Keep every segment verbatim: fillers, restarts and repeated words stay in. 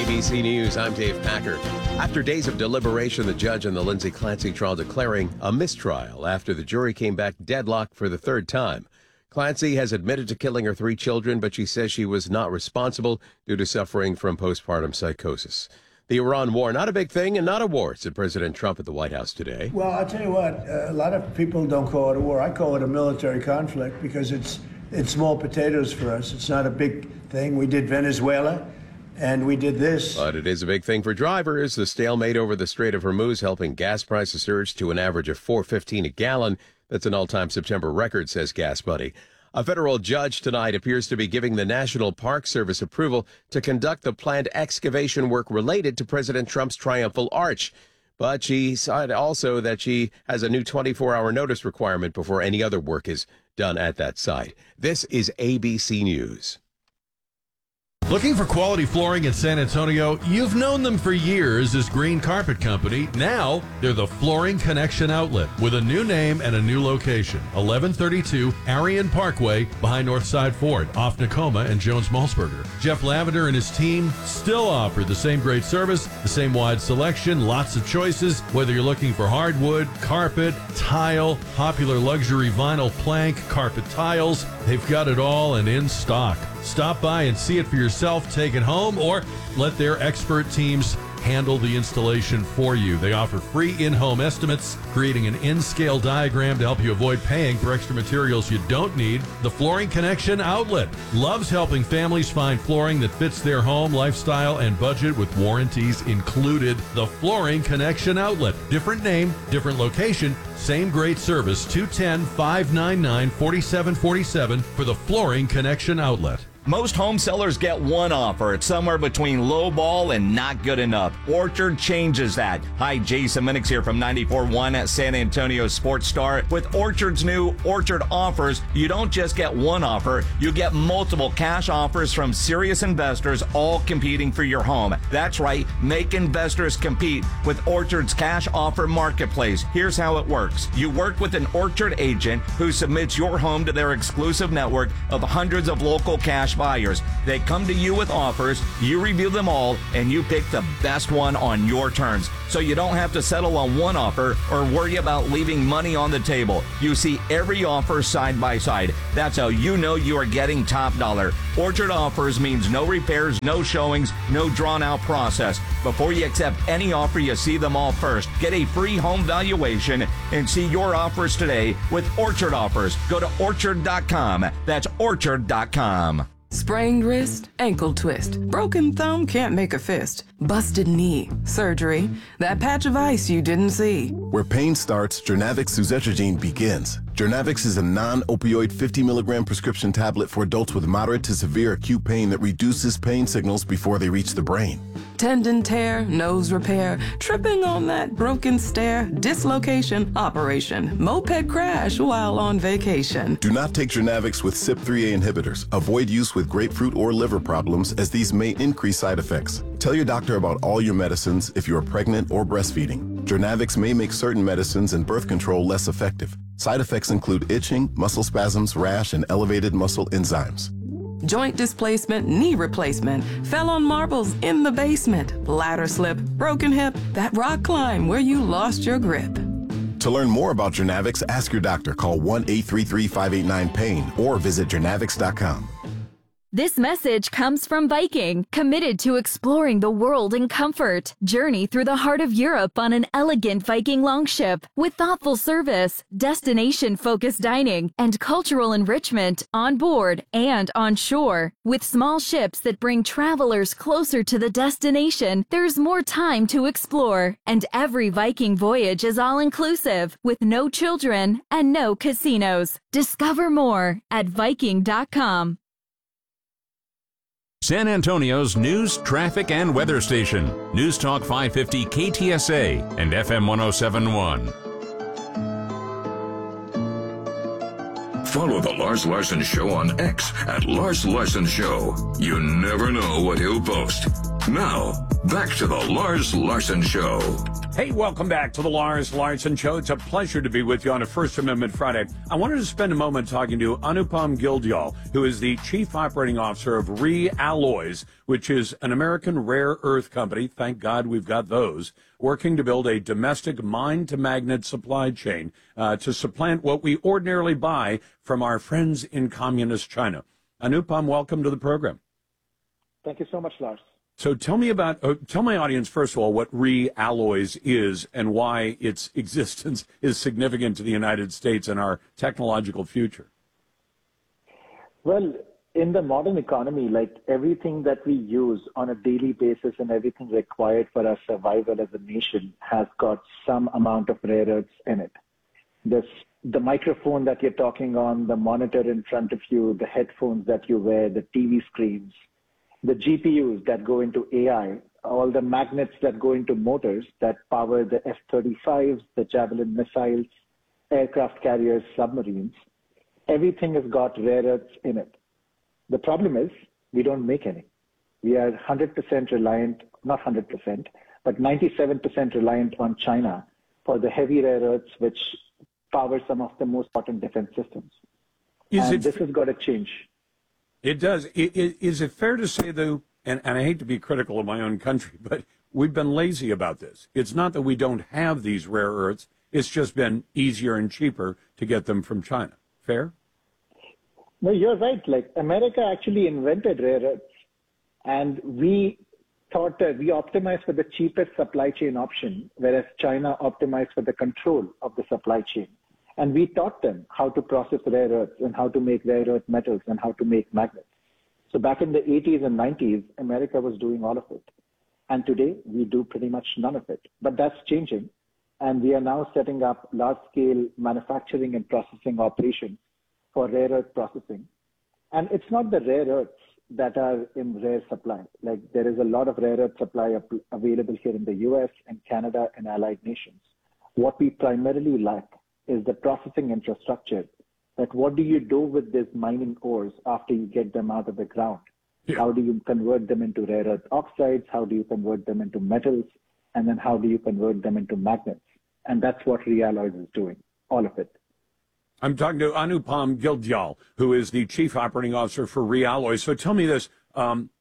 B C News, I'm Dave Packer. After days of deliberation, the judge in the Lindsay Clancy trial declaring a mistrial after the jury came back deadlocked for the third time. Clancy has admitted to killing her three children, but she says she was not responsible due to suffering from postpartum psychosis. The Iran war, not a big thing and not a war, said President Trump at the White House today. Well, I'll tell you what, uh, a lot of people don't call it a war. I call it a military conflict because it's it's small potatoes for us. It's not a big thing. We did Venezuela, and we did this. But it is a big thing for drivers. The stalemate over the Strait of Hormuz helping gas prices surge to an average of four fifteen a gallon. That's an all-time September record, says Gas Buddy. A federal judge tonight appears to be giving the National Park Service approval to conduct the planned excavation work related to President Trump's Triumphal Arch. But she said also that she has a new twenty-four hour notice requirement before any other work is done at that site. This is A B C News. Looking for quality flooring in San Antonio? You've known them for years as Green Carpet Company. Now, they're the Flooring Connection Outlet with a new name and a new location. eleven thirty-two Arion Parkway behind Northside Ford, off Nakoma and Jones-Malsberger. Jeff Lavender and his team still offer the same great service, the same wide selection, lots of choices. Whether you're looking for hardwood, carpet, tile, popular luxury vinyl plank, carpet tiles, they've got it all and in stock. Stop by and see it for yourself, take it home, or let their expert teams handle the installation for you. They offer free in-home estimates, creating an in-scale diagram to help you avoid paying for extra materials you don't need. The Flooring Connection Outlet loves helping families find flooring that fits their home, lifestyle, and budget with warranties included. The Flooring Connection Outlet. Different name, different location, same great service. two one zero, five nine nine, four seven four seven for the Flooring Connection Outlet. Most home sellers get one offer. It's somewhere between low ball and not good enough. Orchard changes that. Hi, Jason Minix here from ninety-four point one at San Antonio Sports Star. With Orchard's new Orchard offers, you don't just get one offer, you get multiple cash offers from serious investors, all competing for your home. That's right, make investors compete with Orchard's cash offer marketplace. Here's how it works. You work with an Orchard agent who submits your home to their exclusive network of hundreds of local cash buyers. They come to you with offers, you review them all, and you pick the best one on your terms. So you don't have to settle on one offer or worry about leaving money on the table. You see every offer side by side. That's how you know you are getting top dollar. Orchard offers means no repairs, no showings, no drawn out process. Before you accept any offer, you see them all first. Get a free home valuation and see your offers today with Orchard offers. Go to orchard dot com. That's orchard dot com. Sprained wrist, ankle twist, broken thumb, can't make a fist, busted knee, surgery, that patch of ice you didn't see. Where pain starts, Jernavix suzetrigine begins. Jernavix is a non-opioid fifty milligram prescription tablet for adults with moderate to severe acute pain that reduces pain signals before they reach the brain. Tendon tear, nose repair, tripping on that broken stair, dislocation, operation, moped crash while on vacation. Do not take Jernavix with C Y P three A inhibitors. Avoid use with grapefruit or liver problems, as these may increase side effects. Tell your doctor about all your medicines if you are pregnant or breastfeeding. Jernavix may make certain medicines and birth control less effective. Side effects include itching, muscle spasms, rash, and elevated muscle enzymes. Joint displacement, knee replacement, fell on marbles in the basement, ladder slip, broken hip, that rock climb where you lost your grip. To learn more about Jernavix, ask your doctor. Call one eight three three, five eight nine, pain or visit jernavix dot com. This message comes from Viking, committed to exploring the world in comfort. Journey through the heart of Europe on an elegant Viking longship with thoughtful service, destination-focused dining, and cultural enrichment on board and on shore. With small ships that bring travelers closer to the destination, there's more time to explore. And every Viking voyage is all-inclusive, with no children and no casinos. Discover more at viking dot com. San Antonio's news, traffic, and weather station. News Talk five fifty K T S A and F M one oh seven point one. Follow The Lars Larson Show on X at Lars Larson Show. You never know what he'll post. Now, Back to the Lars Larson Show. Hey, welcome back to the Lars Larson Show. It's a pleasure to be with you on a First Amendment Friday. I wanted to spend a moment talking to Anupam Gildyal, who is the Chief Operating Officer of ReAlloys, which is an American rare earth company. Thank God we've got those, working to build a domestic mine-to-magnet supply chain uh, to supplant what we ordinarily buy from our friends in communist China. Anupam, welcome to the program. Thank you so much, Lars. So tell me about, uh, tell my audience, first of all, what ReAlloys is and why its existence is significant to the United States and our technological future. Well, in the modern economy, like everything that we use on a daily basis and everything required for our survival as a nation has got some amount of rare earths in it. This, the microphone that you're talking on, the monitor in front of you, the headphones that you wear, the T V screens, the G P Us that go into A I, all the magnets that go into motors that power the F thirty-fives, the Javelin missiles, aircraft carriers, submarines, everything has got rare earths in it. The problem is we don't make any. We are one hundred percent reliant, not one hundred percent, but ninety-seven percent reliant on China for the heavy rare earths which power some of the most important defense systems. Is and it this has got to change. It does. It, it, is it fair to say, though, and, and I hate to be critical of my own country, but we've been lazy about this. It's not that we don't have these rare earths. It's just been easier and cheaper to get them from China. Fair? No, you're right. Like America actually invented rare earths, and we thought that we optimized for the cheapest supply chain option, whereas China optimized for the control of the supply chain. And we taught them how to process rare earths and how to make rare earth metals and how to make magnets. So back in the eighties and nineties, America was doing all of it. And today, we do pretty much none of it. But that's changing. And we are now setting up large-scale manufacturing and processing operations for rare earth processing. And it's not the rare earths that are in rare supply. Like there is a lot of rare earth supply available here in the U S and Canada and allied nations. What we primarily lack is the processing infrastructure. That what do you do with these mining ores after you get them out of the ground? Yeah. How do you convert them into rare earth oxides? How do you convert them into metals? And then how do you convert them into magnets? And that's what ReAlloys is doing, all of it. I'm talking to Anupam Gildyal, who is the Chief Operating Officer for ReAlloys. So tell me this. Um,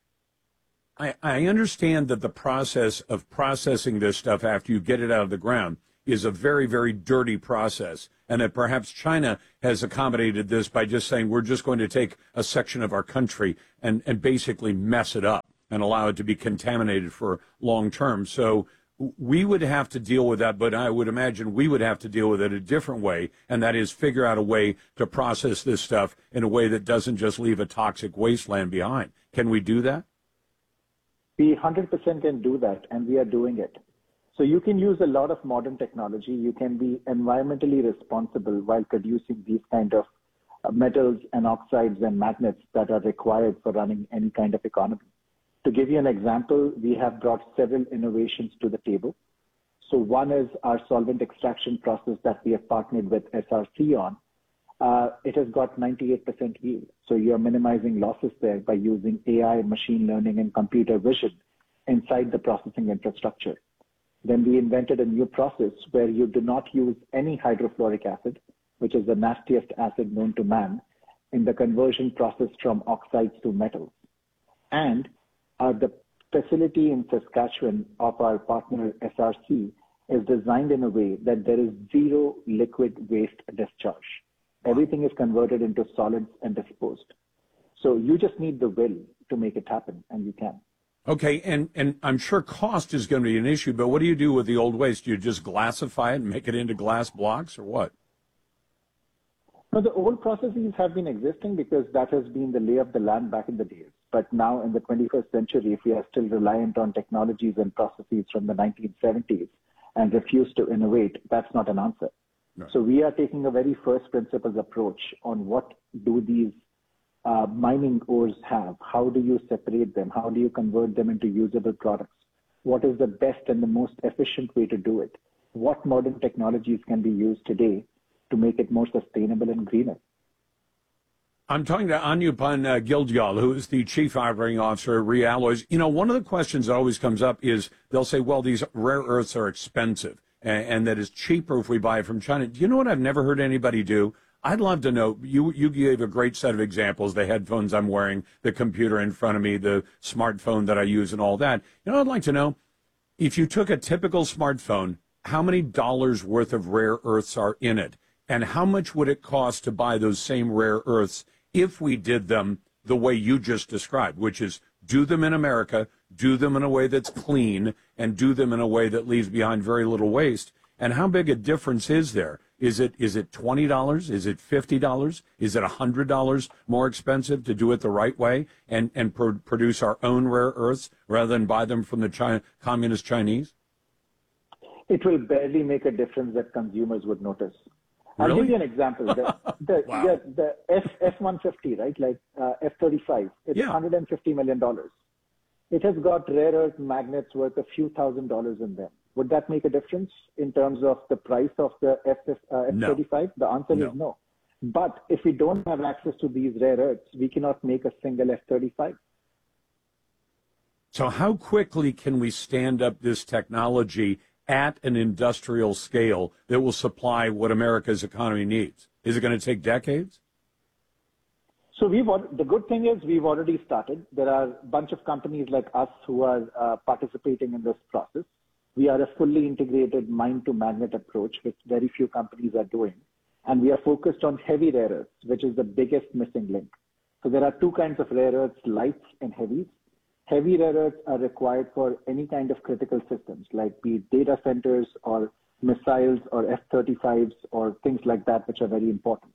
I, I understand that the process of processing this stuff after you get it out of the ground is a very, very dirty process, and that perhaps China has accommodated this by just saying we're just going to take a section of our country and, and basically mess it up and allow it to be contaminated for long term. So we would have to deal with that, but I would imagine we would have to deal with it a different way, and that is figure out a way to process this stuff in a way that doesn't just leave a toxic wasteland behind. Can we do that? We one hundred percent can do that, and we are doing it. So you can use a lot of modern technology. You can be environmentally responsible while producing these kind of uh, metals and oxides and magnets that are required for running any kind of economy. To give you an example, we have brought several innovations to the table. So one is our solvent extraction process that we have partnered with S R C on. Uh, it has got ninety-eight percent yield. So you're minimizing losses there by using A I, machine learning, and computer vision inside the processing infrastructure. Then we invented a new process where you do not use any hydrofluoric acid, which is the nastiest acid known to man, in the conversion process from oxides to metals. And uh, the facility in Saskatchewan of our partner S R C is designed in a way that there is zero liquid waste discharge. Everything is converted into solids and disposed. So you just need the will to make it happen, and you can. Okay, and, and I'm sure cost is going to be an issue, but what do you do with the old waste? Do you just glassify it and make it into glass blocks, or what? No, the old processes have been existing because that has been the lay of the land back in the days. But now in the twenty-first century, if we are still reliant on technologies and processes from the nineteen seventies and refuse to innovate, that's not an answer. Right. So we are taking a very first principles approach on what do these Uh, mining ores have? How do you separate them? How do you convert them into usable products? What is the best and the most efficient way to do it? What modern technologies can be used today to make it more sustainable and greener? I'm talking to Anupam uh, Gildyal, who is the chief operating officer at Realloys. You know, one of the questions that always comes up is they'll say, well, these rare earths are expensive and, and that it's cheaper if we buy it from China. Do you know what I've never heard anybody do? I'd love to know. You you gave a great set of examples, the headphones I'm wearing, the computer in front of me, the smartphone that I use and all that. You know, I'd like to know, if you took a typical smartphone, how many dollars worth of rare earths are in it? And how much would it cost to buy those same rare earths if we did them the way you just described, which is do them in America, do them in a way that's clean, and do them in a way that leaves behind very little waste? And how big a difference is there? Is it is it twenty dollars? Is it fifty dollars? Is it one hundred dollars more expensive to do it the right way and, and pro- produce our own rare earths rather than buy them from the China, communist Chinese? It will barely make a difference that consumers would notice. Really? I'll give you an example. The, the, Wow. the, the F, F one fifty, right, like uh, F thirty-five, it's Yeah. one hundred fifty million dollars. It has got rare earth magnets worth a few thousand dollars in them. Would that make a difference in terms of the price of the F, uh, F thirty-five? No. The answer No. is no. But if we don't have access to these rare earths, we cannot make a single F thirty-five. So how quickly can we stand up this technology at an industrial scale that will supply what America's economy needs? Is it going to take decades? So we've al- the good thing is we've already started. There are a bunch of companies like us who are uh, participating in this process. We are a fully integrated mine-to-magnet approach, which very few companies are doing. And we are focused on heavy rare earths, which is the biggest missing link. So there are two kinds of rare earths, lights and heavies. Heavy rare earths are required for any kind of critical systems, like be it data centers or missiles or F thirty-fives or things like that, which are very important.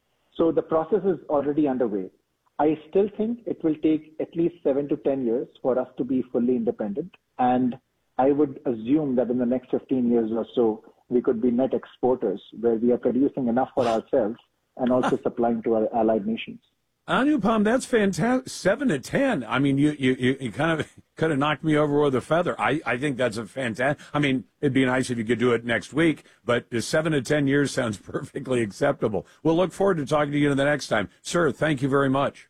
So the process is already underway. I still think it will take at least seven to ten years for us to be fully independent. And I would assume that in the next fifteen years or so, we could be net exporters, where we are producing enough for ourselves and also supplying to our allied nations. Anupam, that's fantastic. Seven to ten. I mean, you, you, you kind of could have knocked me over with a feather. I, I think that's a fantastic. I mean, it'd be nice if you could do it next week, but the seven to ten years sounds perfectly acceptable. We'll look forward to talking to you the next time. Sir, thank you very much.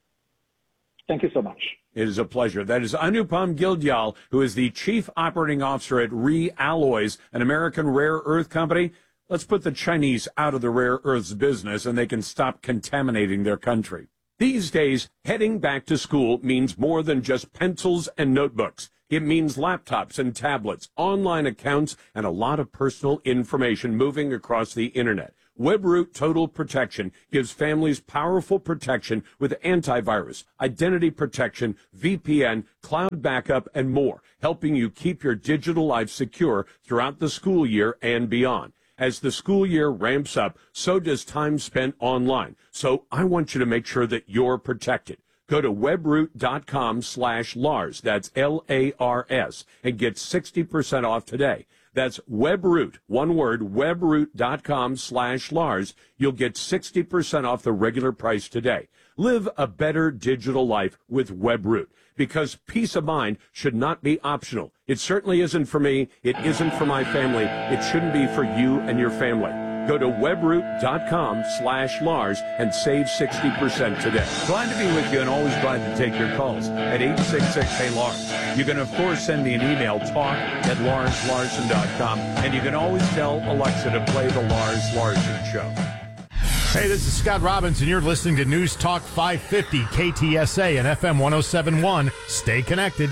Thank you so much. It is a pleasure. That is Anupam Gildyal, who is the chief operating officer at Realloys, an American rare earth company. Let's put the Chinese out of the rare earths business and they can stop contaminating their country. These days, heading back to school means more than just pencils and notebooks. It means laptops and tablets, online accounts, and a lot of personal information moving across the internet. WebRoot Total Protection gives families powerful protection with antivirus, identity protection, V P N, cloud backup, and more, helping you keep your digital life secure throughout the school year and beyond. As the school year ramps up, so does time spent online. So I want you to make sure that you're protected. Go to webroot.com slash Lars, that's L A R S, and get sixty percent off today. That's WebRoot, one word, webroot.com slash Lars. You'll get sixty percent off the regular price today. Live a better digital life with WebRoot, because peace of mind should not be optional. It certainly isn't for me. It isn't for my family. It shouldn't be for you and your family. Go to webroot.com slash Lars and save sixty percent today. Glad to be with you and always glad to take your calls at eight six six, hey Lars. You can, of course, send me an email, talk at lars larson dot com, and you can always tell Alexa to play the Lars Larson Show. Hey, this is Scott Robbins, and you're listening to News Talk five fifty K T S A and F M one oh seven point one. Stay connected.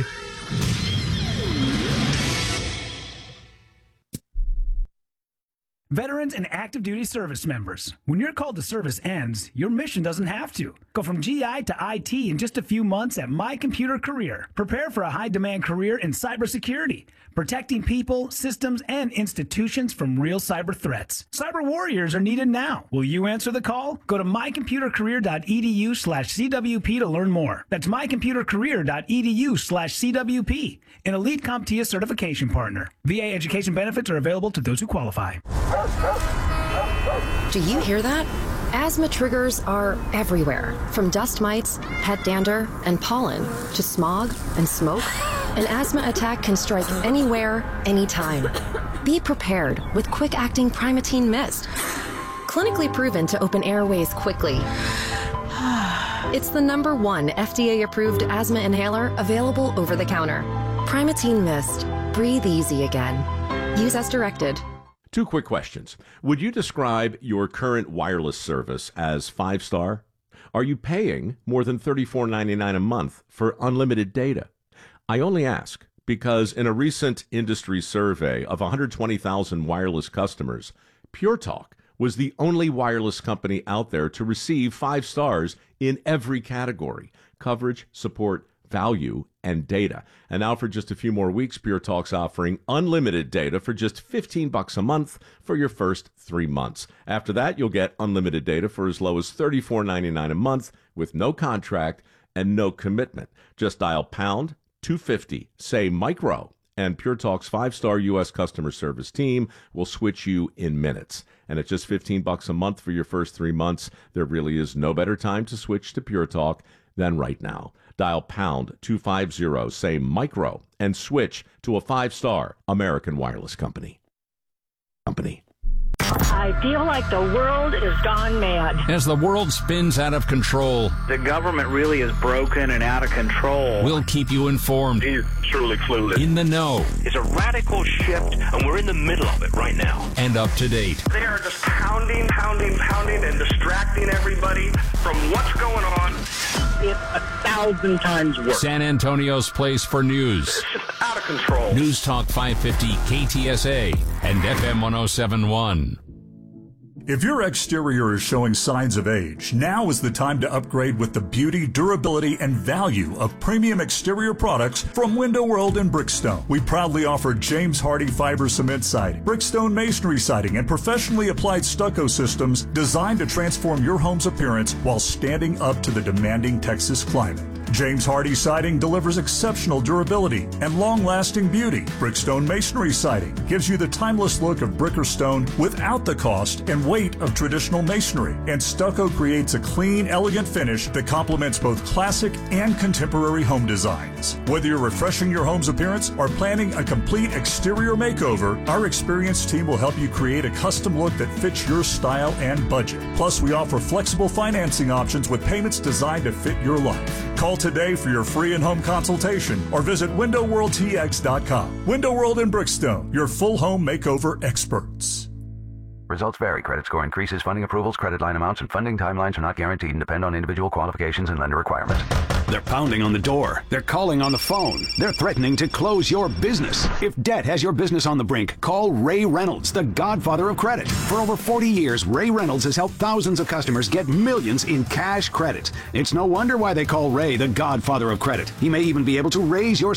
Veterans and active duty service members, when your call to service ends, your mission doesn't have to. Go from G I to I T in just a few months at My Computer Career. Prepare for a high-demand career in cybersecurity, protecting people, systems, and institutions from real cyber threats. Cyber warriors are needed now. Will you answer the call? Go to mycomputercareer.edu slash CWP to learn more. That's mycomputercareer.edu slash CWP, an elite CompTIA certification partner. V A education benefits are available to those who qualify. Do you hear that? Asthma triggers are everywhere, from dust mites, pet dander, and pollen, to smog and smoke. An asthma attack can strike anywhere, anytime. Be prepared with quick-acting Primatene Mist. Clinically proven to open airways quickly It's the number one F D A-approved asthma inhaler available over the counter. Primatene Mist. Breathe easy again. Use as directed. Two quick questions. Would you describe your current wireless service as five-star? Are you paying more than thirty-four ninety-nine a month for unlimited data? I only ask because in a recent industry survey of one hundred twenty thousand wireless customers, Pure Talk was the only wireless company out there to receive five stars in every category: coverage, support, value, and data. And now for just a few more weeks, Pure Talk's offering unlimited data for just fifteen bucks a month for your first three months. After that, you'll get unlimited data for as low as thirty-four ninety-nine a month with no contract and no commitment. Just dial pound two fifty, say micro, and Pure Talk's five-star U S customer service team will switch you in minutes. And at just fifteen bucks a month for your first three months, there really is no better time to switch to Pure Talk than right now. Dial pound two fifty, say micro, and switch to a five-star American wireless company. Company. I feel like the world is gone mad. As the world spins out of control, the government really is broken and out of control. We'll keep you informed. He's truly clueless. In the know. It's a radical shift, and we're in the middle of it right now. And up to date. They are just pounding, pounding, pounding, and distracting everybody from what's going on. It's a thousand times worse. San Antonio's place for news. It's just out of control. News Talk five fifty K T S A and F M one oh seven point one. If your exterior is showing signs of age, now is the time to upgrade with the beauty, durability, and value of premium exterior products from Window World and Brickstone. We proudly offer James Hardie fiber cement siding, Brickstone masonry siding, and professionally applied stucco systems designed to transform your home's appearance while standing up to the demanding Texas climate. James Hardie siding delivers exceptional durability and long-lasting beauty. Brickstone masonry siding gives you the timeless look of brick or stone without the cost and weight of traditional masonry. And stucco creates a clean, elegant finish that complements both classic and contemporary home designs. Whether you're refreshing your home's appearance or planning a complete exterior makeover, our experienced team will help you create a custom look that fits your style and budget. Plus, we offer flexible financing options with payments designed to fit your life. Call today for your free in-home consultation or visit window world t x dot com. Window World and Brickstone, your full home makeover experts. Results vary. Credit score increases, funding approvals, credit line amounts, and funding timelines are not guaranteed and depend on individual qualifications and lender requirements. They're pounding on the door. They're calling on the phone. They're threatening to close your business. If debt has your business on the brink, call Ray Reynolds, the godfather of credit. For over forty years, Ray Reynolds has helped thousands of customers get millions in cash credit. It's no wonder why they call Ray the godfather of credit. He may even be able to raise your